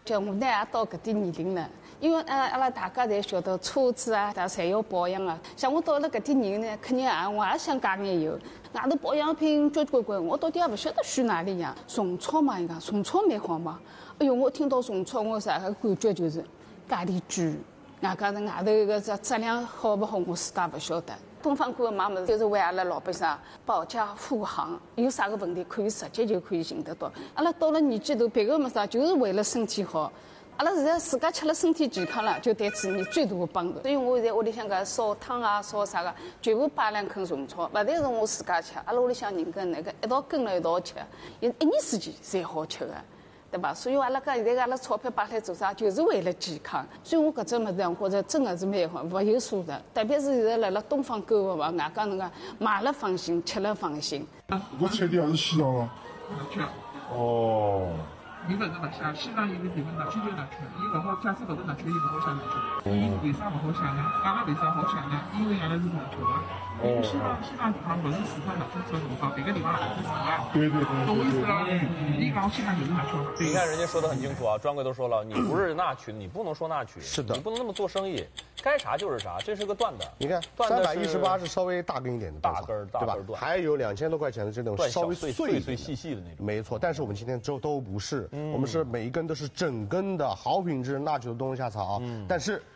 叫我呢也到搿点年龄了，因为阿拉大家侪晓得车子啊，侪要保养啊。像我到了搿点年龄呢，肯定我也想加眼油。外头保养品交关，我到底也勿晓得选哪里呀。虫草嘛，伊讲虫草蛮好嘛。哎哟，我听到虫草，我啥个感觉就是价钿贵。外加是外头个质量好勿好，我自家勿晓得。东方哥买物事就是为阿拉老百姓保驾护航，有啥个问题可以直接就可以寻得到。阿拉到了年纪头，别个么啥就是为了身体好。阿拉现在自家吃了身体健康了，就对子女最大的帮助。所以我在屋里向搿烧汤啊，烧啥个，全部摆2坑虫草，勿但是我自家吃，阿拉屋里向人跟那个一道跟了一道吃，一年四季侪好吃个。对吧？所以阿拉讲现在阿拉钞票摆来做啥，就是为了健康。所以我搿只物事，我觉着真的是蛮好，物有所值。特别是现在辣辣东方购物嘛，外加侬讲买了放心，吃了放心。 搿菜店也是西藏啊？ 拿吃。 哦。 伊勿是勿写，西藏有个地方拿吃就拿吃，伊勿好假使搿个拿吃，伊勿好写拿吃。伊为啥勿好写呢？阿拉为啥好写呢？因为阿拉是农村啊。因为西藏地方勿是四川拿吃吃农场，别个地方也是啊。 对。 懂我意思了？你讲西藏就是拿吃。 你看人家说的很清楚啊，专柜都说了，你不是纳群，你不能说纳群， 是的， 你不能那么做生意，该啥就是啥，这是个段子。 你看318是稍微大根一点的大根对吧？还有2000多块钱的这种稍微碎细的那种。 没错，但是我们今天都不是，我们是每一根都是整根的好品质纳曲的冬夏草，但是